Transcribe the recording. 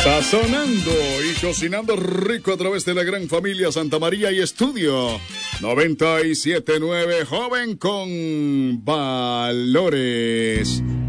Sazonando y cocinando rico a través de la gran familia Santa María y Estudio 97.9, joven con valores.